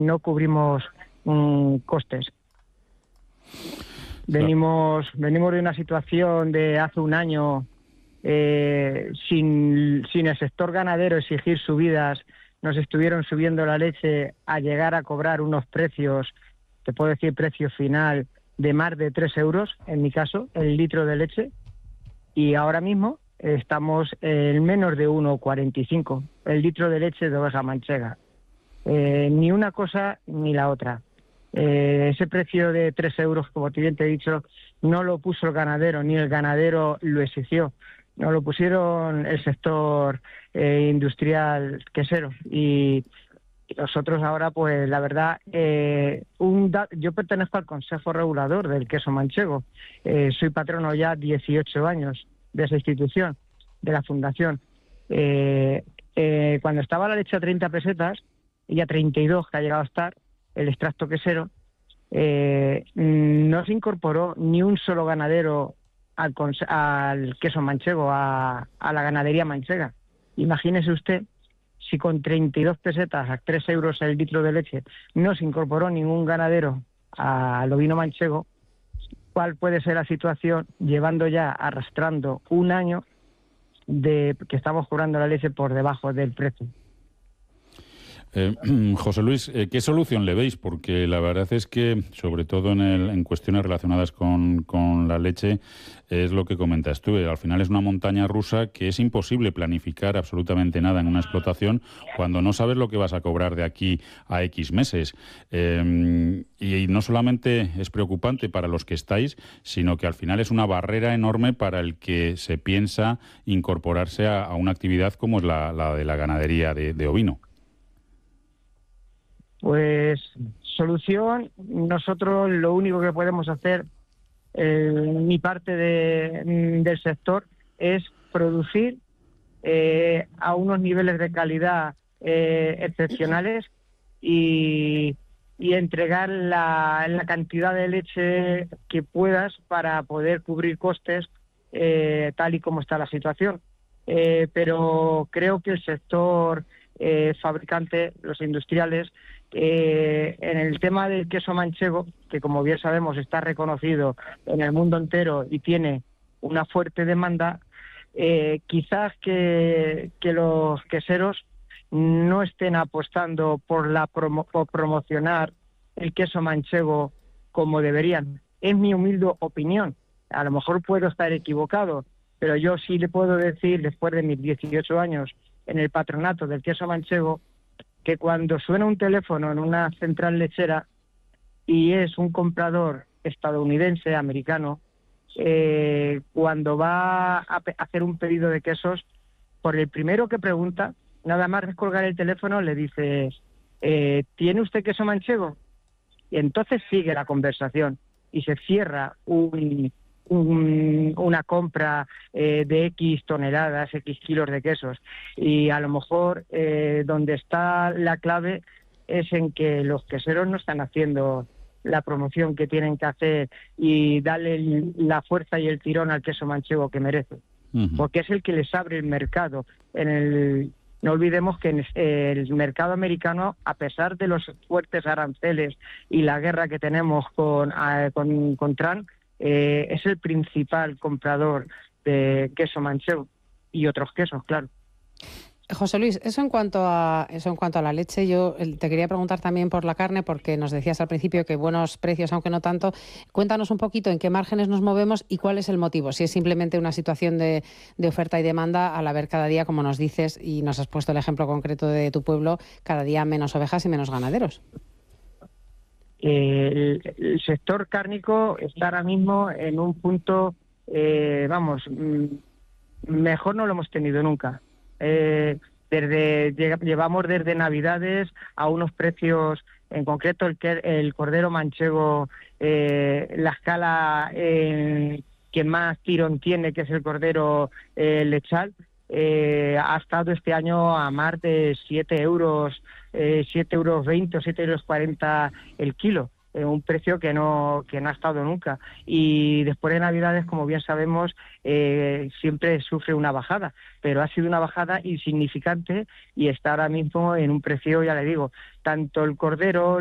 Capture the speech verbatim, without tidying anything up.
no cubrimos um, costes. Venimos, venimos de una situación de hace un año eh, sin, sin el sector ganadero exigir subidas, nos estuvieron subiendo la leche a llegar a cobrar unos precios, te puedo decir precio final, de más de tres euros, en mi caso, el litro de leche, y ahora mismo estamos en menos de uno cuarenta y cinco el litro de leche de oveja manchega. Eh, ni una cosa ni la otra. Eh, ese precio de tres euros, como bien te he dicho, no lo puso el ganadero, ni el ganadero lo exigió. No lo pusieron el sector eh, industrial quesero. Y nosotros ahora, pues la verdad, eh, un da- yo pertenezco al Consejo Regulador del Queso Manchego. Eh, soy patrono ya dieciocho años de esa institución, de la fundación. Eh, eh, cuando estaba la leche a treinta pesetas, y a treinta y dos que ha llegado a estar, el extracto quesero, eh, no se incorporó ni un solo ganadero al, al queso manchego, a, a la ganadería manchega. Imagínese usted si con treinta y dos pesetas a tres euros el litro de leche no se incorporó ningún ganadero al ovino manchego, ¿cuál puede ser la situación llevando ya arrastrando un año de que estamos cobrando la leche por debajo del precio? Eh, José Luis, eh, ¿qué solución le veis? Porque la verdad es que, sobre todo en, el, en cuestiones relacionadas con, con la leche, es lo que comentas tú. Eh, al final es una montaña rusa que es imposible planificar absolutamente nada en una explotación cuando no sabes lo que vas a cobrar de aquí a X meses. Eh, y, y no solamente es preocupante para los que estáis, sino que al final es una barrera enorme para el que se piensa incorporarse a, a una actividad como es la, la de la ganadería de, de ovino. Pues solución, nosotros lo único que podemos hacer, eh, mi parte de, del sector, es producir eh, a unos niveles de calidad eh, excepcionales y, y entregar la, la cantidad de leche que puedas para poder cubrir costes eh, tal y como está la situación. Eh, pero creo que el sector eh, fabricante, los industriales, eh, en el tema del queso manchego, que como bien sabemos está reconocido en el mundo entero y tiene una fuerte demanda, eh, quizás que, que los queseros no estén apostando por, la promo, por promocionar el queso manchego como deberían. Es mi humilde opinión. A lo mejor puedo estar equivocado, pero yo sí le puedo decir, después de mis dieciocho años en el patronato del queso manchego, que cuando suena un teléfono en una central lechera y es un comprador estadounidense, americano, eh, cuando va a pe- hacer un pedido de quesos, por el primero que pregunta, nada más descolgar el teléfono, le dice, eh, ¿tiene usted queso manchego? Y entonces sigue la conversación y se cierra un, un, una compra eh, de X toneladas, X kilos de quesos. Y a lo mejor eh, donde está la clave es en que los queseros no están haciendo la promoción que tienen que hacer y darle el, la fuerza y el tirón al queso manchego que merece. Uh-huh. Porque es el que les abre el mercado. En el, no olvidemos que en el mercado americano, a pesar de los fuertes aranceles y la guerra que tenemos con, con, con Trump, eh, es el principal comprador de queso manchego y otros quesos, claro. José Luis, eso en cuanto a eso en cuanto a la leche, yo te quería preguntar también por la carne, porque nos decías al principio que buenos precios, aunque no tanto. Cuéntanos un poquito en qué márgenes nos movemos y cuál es el motivo. Si es simplemente una situación de, de oferta y demanda, al haber cada día, como nos dices, y nos has puesto el ejemplo concreto de tu pueblo, cada día menos ovejas y menos ganaderos. Eh, el, el sector cárnico está ahora mismo en un punto, eh, vamos, mejor no lo hemos tenido nunca. Eh, desde llevamos desde Navidades a unos precios, en concreto el, el cordero manchego, eh, la escala eh, que más tirón tiene, que es el cordero eh, lechal, eh, ha estado este año a más de siete euros, eh, siete euros veinte o siete euros cuarenta el kilo. eh, un precio que no que no ha estado nunca. Y después de Navidades, como bien sabemos, eh, siempre sufre una bajada, pero ha sido una bajada insignificante y está ahora mismo en un precio, ya le digo, tanto el cordero,